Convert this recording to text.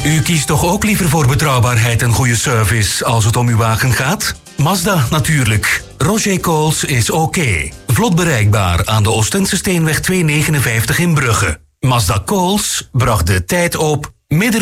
U kiest toch ook liever voor betrouwbaarheid en goede service als het om uw wagen gaat? Mazda natuurlijk. Roger Coles is oké. Vlot bereikbaar aan de Oostense Steenweg 259 in Brugge. Mazda Coles bracht de tijd op midden